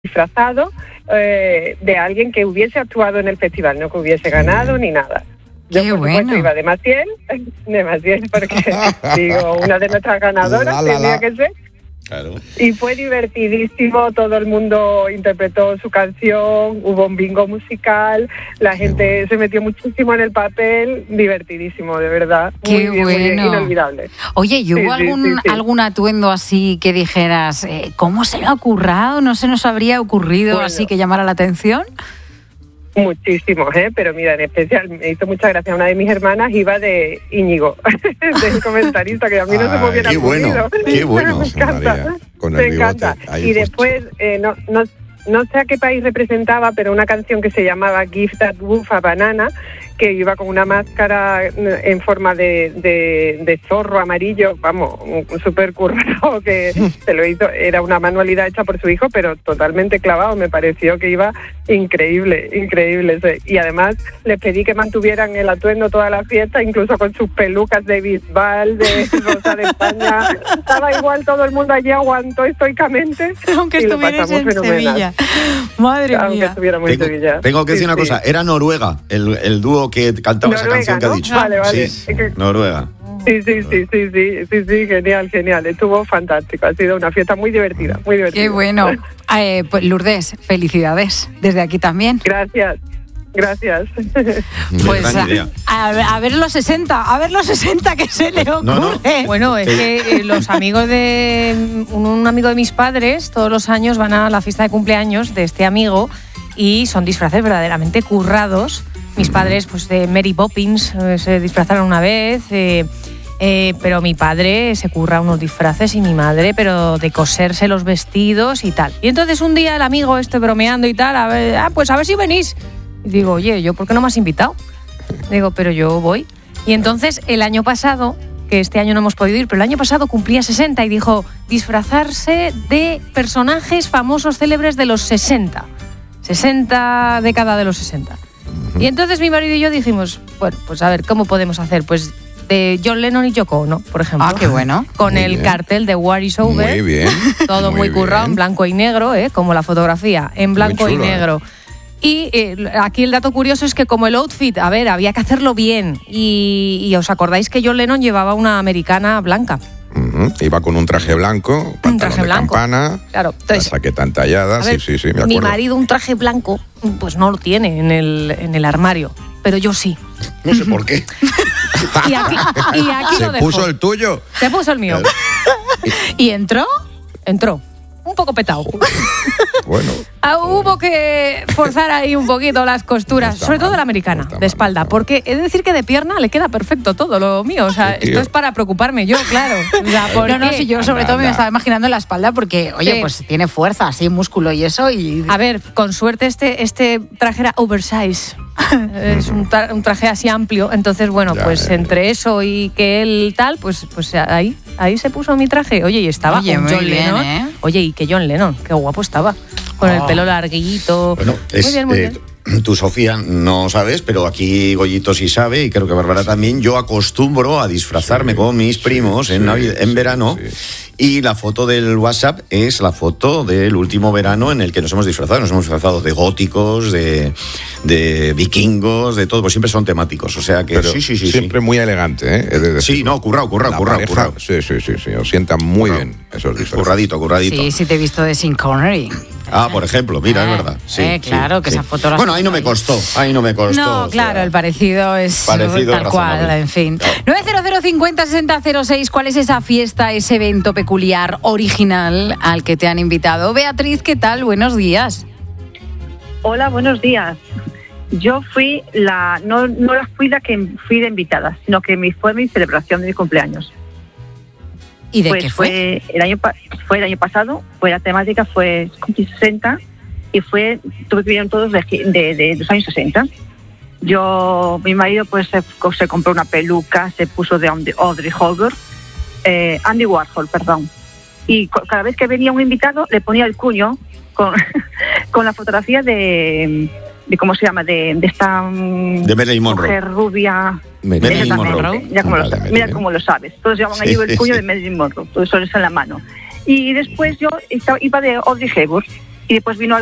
disfrazado de alguien que hubiese actuado en el festival, no que hubiese ganado ni nada. Yo, por supuesto, iba de Maciel, porque digo, una de nuestras ganadoras tenía que ser. Claro. Y fue divertidísimo, todo el mundo interpretó su canción, hubo un bingo musical, la gente se metió muchísimo en el papel, divertidísimo, de verdad. Qué muy bueno. Muy inolvidable. Oye, ¿y hubo algún atuendo así que dijeras, ¿cómo se lo ha ocurrido? ¿No se nos habría ocurrido así que llamara la atención? Muchísimos, pero mira, en especial me hizo mucha gracia una de mis hermanas, iba de Íñigo, del comentarista, que a mí no se me hubiera ocurrido. Qué bueno, me encanta, María, con el me encanta. Y después, no sé a qué país representaba, pero una canción que se llamaba Give That Wolf a Banana, que iba con una máscara en forma de zorro amarillo, vamos, súper currado, que se lo hizo, era una manualidad hecha por su hijo, pero totalmente clavado, me pareció que iba increíble. Y además les pedí que mantuvieran el atuendo toda la fiesta, incluso con sus pelucas de Bisbal, de Rosa de España, estaba igual, todo el mundo allí aguantó estoicamente. Aunque estuvieras en Sevilla. Madre mía. Aunque estuviéramos en Sevilla. Tengo que decir una cosa, era Noruega, el dúo que cantaba Noruega, esa canción que ha dicho. Vale. Sí, Noruega. Sí, genial. Estuvo fantástico. Ha sido una fiesta muy divertida. Qué bueno. Pues Lourdes, felicidades desde aquí también. Gracias. Pues a ver los 60 que se le ocurre. No. Bueno, es que los amigos de un amigo de mis padres todos los años van a la fiesta de cumpleaños de este amigo y son disfraces verdaderamente currados. Mis padres, pues de Mary Poppins, se disfrazaron una vez, pero mi padre se curra unos disfraces y mi madre, pero de coserse los vestidos y tal. Y entonces un día el amigo bromeando y tal, pues a ver si venís. Y digo, oye, ¿yo por qué no me has invitado? Digo, pero yo voy. Y entonces el año pasado, que este año no hemos podido ir, pero el año pasado cumplía 60 y dijo, disfrazarse de personajes famosos célebres de los 60 década de los 60. Y entonces mi marido y yo dijimos, bueno, pues a ver, ¿cómo podemos hacer? Pues de John Lennon y Yoko Ono, por ejemplo. Ah, qué bueno. Con Muy el bien. cartel de War is Over. Muy bien. Todo muy currado, en blanco y negro, como la fotografía, en blanco Muy chulo, y negro. Y aquí el dato curioso es que como el outfit, había que hacerlo bien. Y os acordáis que John Lennon llevaba una americana blanca. Iba con un traje blanco, pantalón de campana, claro. Entonces, la saqueta entallada, sí, me acuerdo. Mi marido un traje blanco, pues no lo tiene en el armario, pero yo sí. No sé por qué. Y aquí ¿Se lo dejo. puso el tuyo? Se puso el mío. ¿Y entró? Entró. Un poco petado. Bueno. Hubo que forzar ahí un poquito las costuras, sobre todo la americana, de espalda, porque he de decir que de pierna le queda perfecto todo lo mío. O sea, esto es para preocuparme yo, claro. O sea, no, si yo sobre todo me estaba imaginando la espalda porque, oye, pues tiene fuerza, así, músculo y eso. Y a ver, con suerte este traje era oversize. Es un traje así amplio, entonces bueno, entre eso y que él tal, pues ahí se puso mi traje. Oye, y estaba con John Lennon. Oye, y que John Lennon, qué guapo estaba, con el pelo larguito. Bueno, muy bien. Tú, Sofía, no sabes, pero aquí Goyito sí sabe, y creo que Bárbara también. Yo acostumbro a disfrazarme con mis primos en verano. Y la foto del WhatsApp es la foto del último verano en el que nos hemos disfrazado. Nos hemos disfrazado de góticos, de vikingos, de todo. Pues siempre son temáticos. O sea que pero sí. Siempre muy elegante, ¿eh? Sí, no, currado. Sí. Os sientan muy bien esos disfraces. Curradito. Sí, te he visto de Sean Connery. Por ejemplo, mira, es verdad. Sí, claro, que esa foto la... Bueno, ahí no me costó. No, claro, el parecido es tal cual, en fin. Claro. 900506006, ¿cuál es esa fiesta, ese evento peculiar, original al que te han invitado? Beatriz, ¿qué tal? Buenos días. Hola, buenos días. Yo fui no fui la que fui de invitada, sino que fue mi celebración de mi cumpleaños. ¿Y de qué fue? El año pasado, la temática fue 60 y tuve que vivir todos de los años 60. Mi marido pues se compró una peluca, se puso de Audrey Hepburn, Andy Warhol, perdón. Y cada vez que venía un invitado le ponía el cuño con la fotografía de ¿cómo se llama? De esta de Marilyn Monroe. Mujer rubia. Marilyn Monroe. Mira cómo lo sabes. Todos llevan ahí el cuño de Marilyn Monroe. Todo eso es en la mano. Y después yo iba de Audrey Hepburn. y después vino